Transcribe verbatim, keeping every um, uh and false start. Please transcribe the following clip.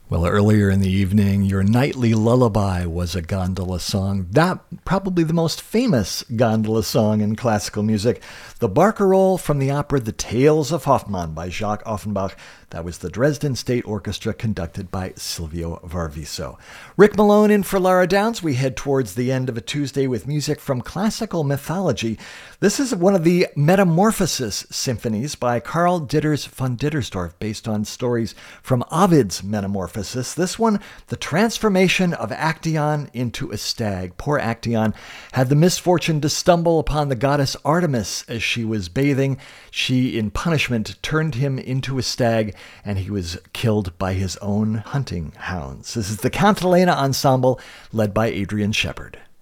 Well, earlier in the evening, Your Nightly Lullaby was a gondola song. That probably the most famous gondola song in classical music. The Barcarolle from the opera The Tales of Hoffmann by Jacques Offenbach. That was the Dresden State Orchestra conducted by Silvio Varviso. Rick Malone in for Lara Downs. We head towards the end of a Tuesday with music from classical mythology. This is one of the Metamorphosis symphonies by Karl Ditters von Dittersdorf, based on stories from Ovid's Metamorphosis. This one, the transformation of Actaeon into a stag. Poor Actaeon had the misfortune to stumble upon the goddess Artemis as she was bathing. She, in punishment, turned him into a stag, and he was killed by his own hunting hounds. This is the Cantilena Ensemble, led by Adrian Shepard.